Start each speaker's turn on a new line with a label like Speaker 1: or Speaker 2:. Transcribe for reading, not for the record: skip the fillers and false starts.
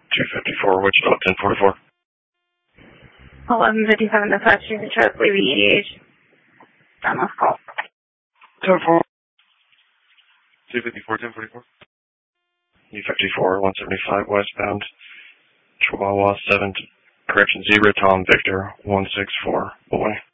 Speaker 1: 254, Wichita, 1044.
Speaker 2: 1157 dispatch, you can try to leave EDH. Done with call.
Speaker 1: 10-4. 254, 1044. U54, 175 westbound. Chihuahua 7, correction 0, Tom Victor, 164. Boy.